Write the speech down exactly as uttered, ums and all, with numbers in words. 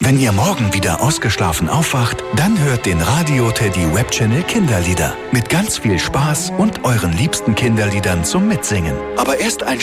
Wenn ihr morgen wieder ausgeschlafen aufwacht, dann hört den Radio Teddy Webchannel Kinderlieder. Mit ganz viel Spaß und euren liebsten Kinderliedern zum Mitsingen. Aber erst ein